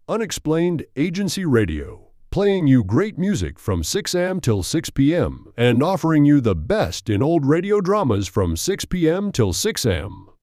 Unexplained Agency Radio, playing you great music from 6 a.m. till 6 p.m. and offering you the best in old radio dramas from 6 p.m. till 6 a.m.